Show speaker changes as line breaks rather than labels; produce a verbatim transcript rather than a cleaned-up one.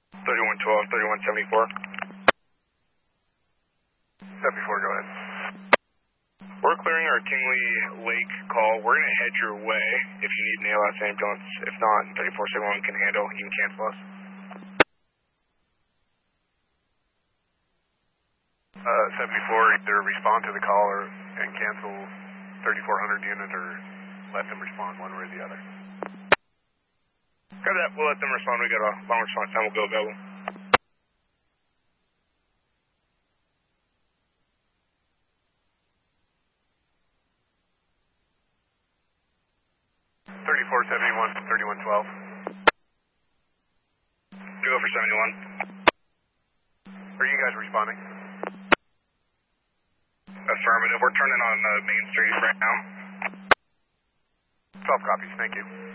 thirty-one twelve, thirty-one seventy-four.
seventy-four, go ahead.
We're clearing our Kingley Lake call. We're going to head your way if you need an A L S ambulance. If not, thirty-four seventy-one can handle. You can cancel us.
Uh, seventy-four, either respond to the call or and cancel thirty-four hundred unit or let them respond one way or the other.
Grab that. We'll let them respond. We got a long response time. We'll go available.
thirty-four seventy-one, thirty-one twelve.
Do go for seventy-one.
Are you guys responding?
Affirmative. We're turning on uh, Main Street right now.
twelve copies, thank you.